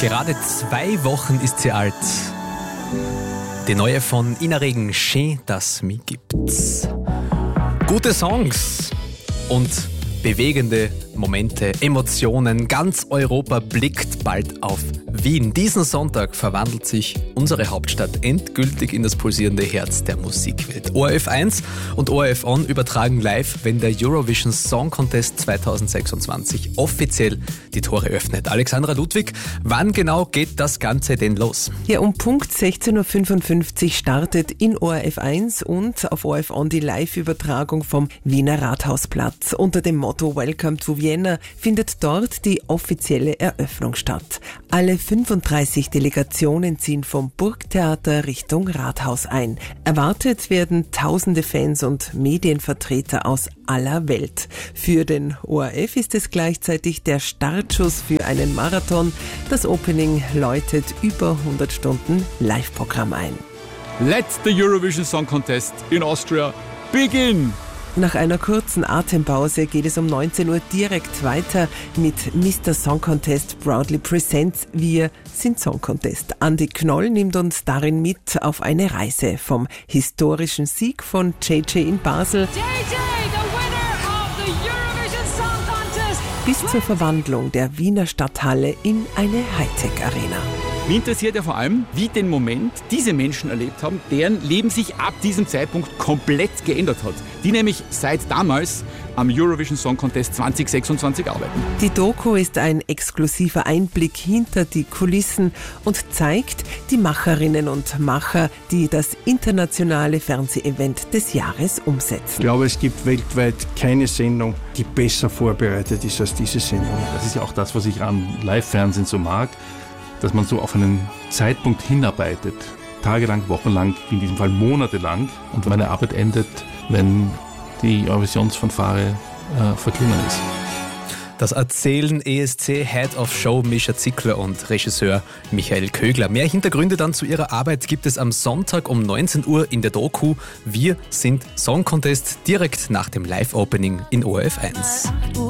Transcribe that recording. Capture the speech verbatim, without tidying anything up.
Gerade zwei Wochen ist sie alt. Die neue von Ina Regen, Schön, dass mich gibt's. Gute Songs und bewegende Momente, Emotionen. Ganz Europa blickt bald auf Wien. Diesen Sonntag verwandelt sich unsere Hauptstadt endgültig in das pulsierende Herz der Musikwelt. O R F eins und O R F On übertragen live, wenn der Eurovision Song Contest zweitausendsechsundzwanzig offiziell die Tore öffnet. Alexandra Ludwig, wann genau geht das Ganze denn los? Ja, um Punkt sechzehn Uhr fünfundfünfzig startet in O R F eins und auf O R F On die Live-Übertragung vom Wiener Rathausplatz. Unter dem Motto Welcome to Vienna findet dort die offizielle Eröffnung statt. Alle fünfunddreißig Delegationen ziehen vom Burgtheater Richtung Rathaus ein. Erwartet werden tausende Fans und Medienvertreter aus aller Welt. Für den O R F ist es gleichzeitig der Startschuss für einen Marathon. Das Opening läutet über hundert Stunden Live-Programm ein. Let the Eurovision Song Contest in Austria begin! Nach einer kurzen Atempause geht es um neunzehn Uhr direkt weiter mit Mister Song Contest Proudly Presents. Wir sind Song Contest. Andi Knoll nimmt uns darin mit auf eine Reise vom historischen Sieg von J J in Basel J J, the winner of the Eurovision Song Contest, bis zur Verwandlung der Wiener Stadthalle in eine Hightech-Arena. Mich interessiert ja vor allem, wie den Moment diese Menschen erlebt haben, deren Leben sich ab diesem Zeitpunkt komplett geändert hat. Die nämlich seit damals am Eurovision Song Contest zweitausendsechsundzwanzig arbeiten. Die Doku ist ein exklusiver Einblick hinter die Kulissen und zeigt die Macherinnen und Macher, die das internationale Fernsehevent des Jahres umsetzen. Ich glaube, es gibt weltweit keine Sendung, die besser vorbereitet ist als diese Sendung. Das ist ja auch das, was ich am Live-Fernsehen so mag, dass man so auf einen Zeitpunkt hinarbeitet, tagelang, wochenlang, in diesem Fall monatelang, und meine Arbeit endet, wenn die Eurovisionsfanfare äh, verklungen ist. Das erzählen E S C Head of Show Mischa Zickler und Regisseur Michael Kögler. Mehr Hintergründe dann zu ihrer Arbeit gibt es am Sonntag um neunzehn Uhr in der Doku Wir sind Song Contest direkt nach dem Live-Opening in O R F eins.